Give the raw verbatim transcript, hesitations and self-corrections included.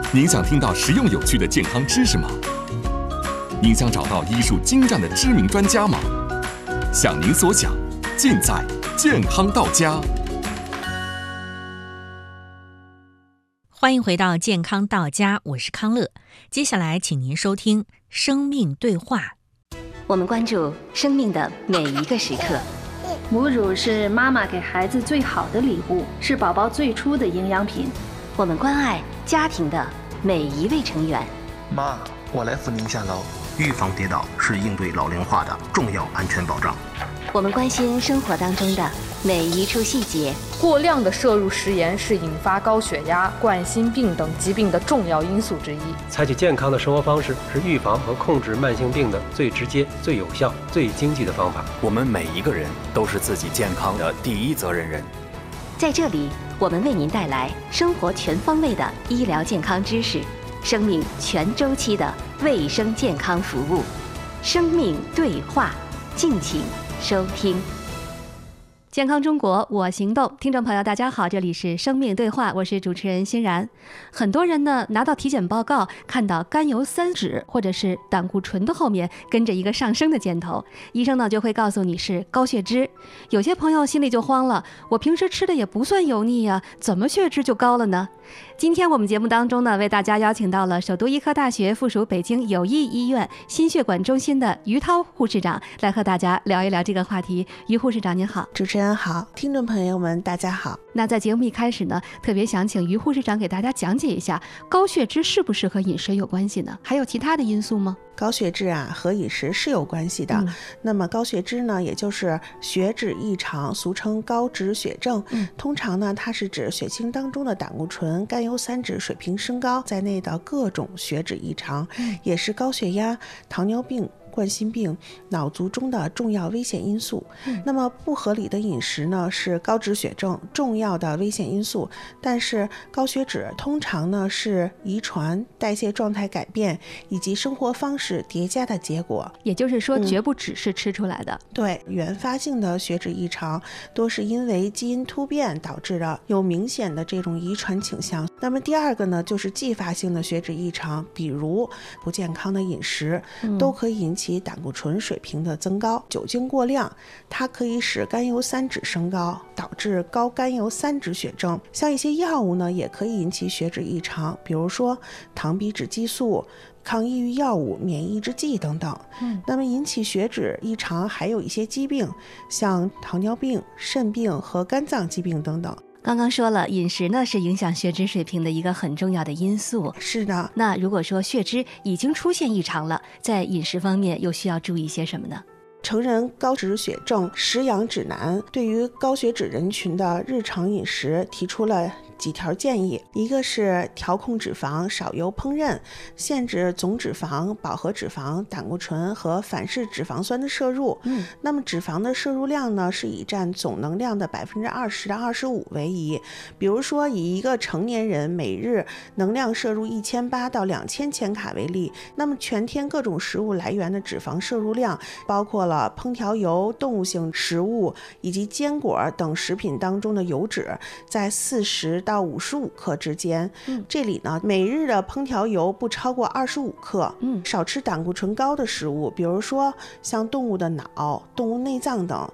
您想听到实用有趣的健康知识吗？您想找到医术精湛的知名专家吗？想您所想，尽在健康到家。 欢迎回到健康到家，我是康乐。接下来请您收听生命对话。 我们关注生命的每一个时刻。 母乳是妈妈给孩子最好的礼物，是宝宝最初的营养品。 我们关爱家庭的每一位成员。 妈，我来扶您下楼。预防跌倒是应对老龄化的重要安全保障。 我们关心生活当中的每一处细节。 过量的摄入食盐是引发高血压、冠心病等疾病的重要因素之一。 采取健康的生活方式是预防和控制慢性病的最直接、最有效、最经济的方法。 我们每一个人都是自己健康的第一责任人。 在这里，我们为您带来生活全方位的医疗健康知识，生命全周期的卫生健康服务。生命对话，敬请收听。健康中国我行动，听众朋友大家好，这里是生命对话，我是主持人欣然。很多人呢拿到体检报告，看到甘油三酯或者是胆固醇的后面跟着一个上升的箭头，医生呢就会告诉你是高血脂。有些朋友心里就慌了，我平时吃的也不算油腻呀，怎么血脂就高了呢？今天我们节目当中呢，为大家邀请到了首都医科大学附属北京友谊医院心血管中心的于涛护士长，来和大家聊一聊这个话题。于护士长您好。 主持人好，听众朋友们大家好。 那在节目一开始呢，特别想请于护士长给大家讲解一下，高血脂是不是和饮食有关系呢？还有其他的因素吗？ 高血脂啊和饮食是有关系的、嗯、那么高血脂呢也就是血脂异常，俗称高脂血症、嗯、通常呢它是指血清当中的胆固醇、甘油三酯水平升高在内的各种血脂异常、嗯、也是高血压、糖尿病、冠心病、脑卒中的重要危险因素、嗯、那么不合理的饮食呢是高脂血症重要的危险因素，但是高血脂通常呢是遗传、代谢状态改变以及生活方式叠加的结果， 也就是说绝不只是吃出来的、嗯、 对，原发性的血脂异常多是因为基因突变导致的，有明显的这种遗传倾向。那么第二个呢就是继发性的血脂异常，比如不健康的饮食、嗯、都可以引起其胆固醇水平的增高，酒精过量它可以使甘油三酯升高，导致高甘油三酯血症。像一些药物呢也可以引起血脂异常，比如说糖皮质激素、抗抑郁药物、免抑制剂等等、嗯、那么引起血脂异常还有一些疾病，像糖尿病、肾病和肝脏疾病等等。 刚刚说了，饮食呢是影响血脂水平的一个很重要的因素。 是的。 那如果说血脂已经出现异常了，在饮食方面又需要注意些什么呢？ 成人高脂血症食养指南对于高血脂人群的日常饮食提出了几条建议，一个是调控脂肪，少油烹饪，限制总脂肪、饱和脂肪、胆固醇和反式脂肪酸的摄入。嗯，那么脂肪的摄入量呢，是以占总能量的百分之二十到二十五为宜。比如说，以一个成年人每日能量摄入一千八到两千千卡为例，那么全天各种食物来源的脂肪摄入量，包括了烹调油、动物性食物以及坚果等食品当中的油脂，在四十到五十五克之间、嗯、这里呢每日的烹调油不超过二十五克、嗯、少吃胆固醇高的食物，比如说像动物的脑、动物内脏等，